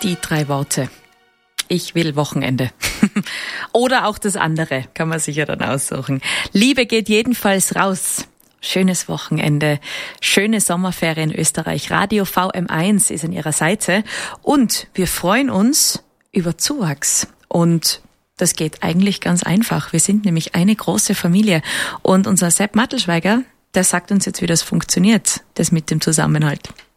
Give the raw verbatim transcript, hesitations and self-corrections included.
Die drei Worte. Ich will Wochenende. Oder auch das andere, kann man sich ja dann aussuchen. Liebe geht jedenfalls raus. Schönes Wochenende, schöne Sommerferien in Österreich. Radio V M eins ist an ihrer Seite und wir freuen uns über Zuwachs. Und das geht eigentlich ganz einfach. Wir sind nämlich eine große Familie und unser Sepp Mattelschweiger, der sagt uns jetzt, wie das funktioniert, das mit dem Zusammenhalt.